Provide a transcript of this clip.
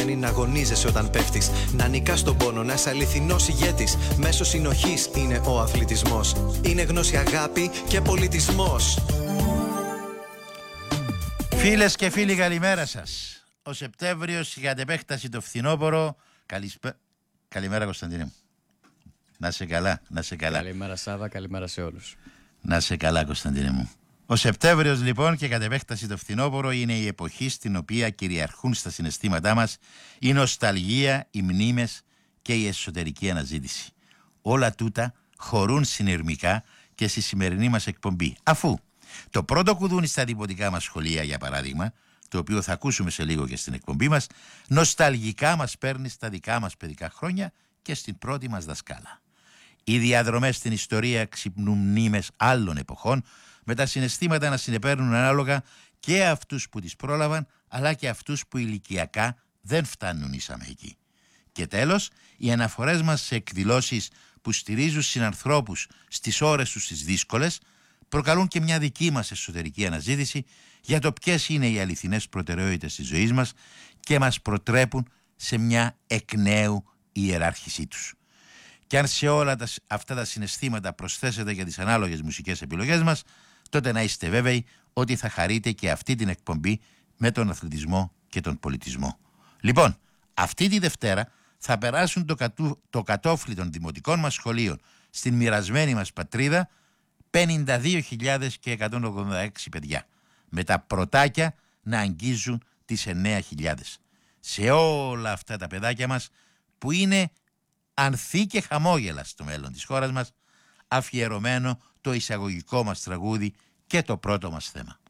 Να αγωνίζεσαι όταν πέφτεις, να νικάς τον πόνο, να είσαι αληθινός ηγέτης. Μέσω συνοχής είναι ο αθλητισμός. Είναι γνώση, αγάπη και πολιτισμός. Φίλες και φίλοι, καλημέρα σας. Ο Σεπτέμβριος για αντεπέκταση το φθινόπωρο. Καλημέρα Κωνσταντίνε μου. Να είσαι καλά, να είσαι καλά. Καλημέρα Σάβα, καλημέρα σε όλους. Να είσαι καλά Κωνσταντίνε μου. Ο Σεπτέμβριος λοιπόν και κατ' επέκταση το φθινόπωρο είναι η εποχή στην οποία κυριαρχούν στα συναισθήματά μας η νοσταλγία, οι μνήμες και η εσωτερική αναζήτηση. Όλα τούτα χωρούν συνειρμικά και στη σημερινή μας εκπομπή. Αφού το πρώτο κουδούνι στα δημοτικά μας σχολεία, για παράδειγμα, το οποίο θα ακούσουμε σε λίγο και στην εκπομπή μας, νοσταλγικά μας παίρνει στα δικά μας παιδικά χρόνια και στην πρώτη μας δασκάλα. Οι διαδρομές στην ιστορία ξυπνούν μνήμες άλλων εποχών, με τα συναισθήματα να συνεπέρνουν ανάλογα και αυτούς που τις πρόλαβαν, αλλά και αυτούς που ηλικιακά δεν φτάνουν ίσαμε εκεί. Και τέλος, οι αναφορές μας σε εκδηλώσεις που στηρίζουν συνανθρώπους στις ώρες τους τις δύσκολες, προκαλούν και μια δική μας εσωτερική αναζήτηση για το ποιες είναι οι αληθινές προτεραιότητες της ζωής μας και μας προτρέπουν σε μια εκ νέου ιεράρχησή τους. Και αν σε όλα αυτά τα συναισθήματα προσθέσετε για τις ανάλογες μουσικές επιλογές μας, τότε να είστε βέβαιοι ότι θα χαρείτε και αυτή την εκπομπή με τον αθλητισμό και τον πολιτισμό. Λοιπόν, αυτή τη Δευτέρα θα περάσουν το κατόφλι των δημοτικών μας σχολείων στην μοιρασμένη μας πατρίδα 52.186 παιδιά, με τα πρωτάκια να αγγίζουν τις 9.000. Σε όλα αυτά τα παιδάκια μας που είναι ανθή και χαμόγελα στο μέλλον της χώρας μας, αφιερωμένο το εισαγωγικό μας τραγούδι και το πρώτο μας θέμα.